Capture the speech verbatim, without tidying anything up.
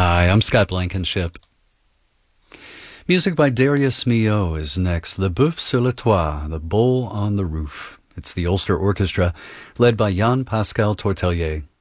Hi, I'm Scott Blankenship. Music by Darius Milhaud is next. The Boeuf sur le Toit, The Bull on the Roof. It's the Ulster Orchestra, led by Jan Pascal Tortelier.